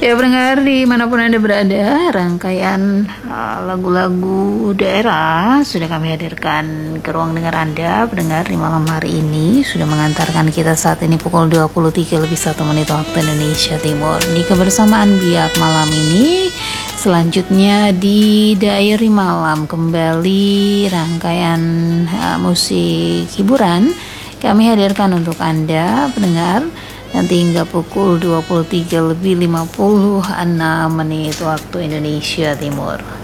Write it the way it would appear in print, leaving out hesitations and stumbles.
Ya pendengar dimanapun Anda berada, rangkaian lagu-lagu daerah sudah kami hadirkan ke ruang dengar Anda. Pendengar di malam hari ini sudah mengantarkan kita saat ini pukul 23:01 waktu Indonesia Timur. Di kebersamaan Biak malam ini, selanjutnya di Diary Malam kembali rangkaian musik hiburan kami hadirkan untuk Anda pendengar. Nanti hingga pukul 23:56 waktu Indonesia Timur.